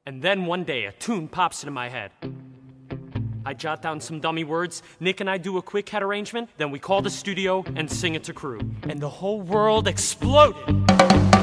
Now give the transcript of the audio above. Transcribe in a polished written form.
And then one day, a tune pops into my head. I jot down some dummy words, Nick and I do a quick head arrangement, then we call the studio and sing it to crew. And the whole world exploded.